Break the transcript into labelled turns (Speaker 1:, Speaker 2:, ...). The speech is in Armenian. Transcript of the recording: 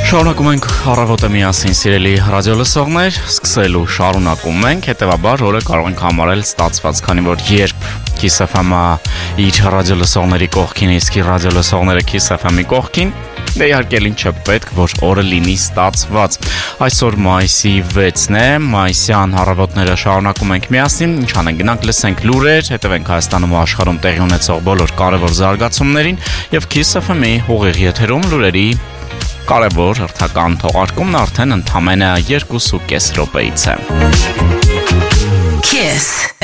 Speaker 1: Շարունակում ենք առավոտը միասին սիրելի ռադիոլսողներ, սկսելու շարունակում ենք, հետևաբար օրը կարող ենք համարել ստացված, քանի որ երբ Kiss FM-ը իր ռադիոլսողների կողքին, իսկ ռադիոլսողները Kiss FM-ի կողքին, դե իհարկե ինչ պետք, որ օրը լինի ստացված։ Այսօր մայիսի 6-ն է, մայիսյան առավոտները շարունակում ենք միասին, ինչ անենք, գնանք լսենք լուրեր, հետևենք Հայաստանում ու աշխարհում տեղի ունեցող բոլոր կարևոր զարգացումներին եւ Kiss FM-ի ուղիղ եթերում լուրերի կարևոր հերթական թողարկումն արդեն ընդամենը 2.5 րոպեից է։
Speaker 2: Kiss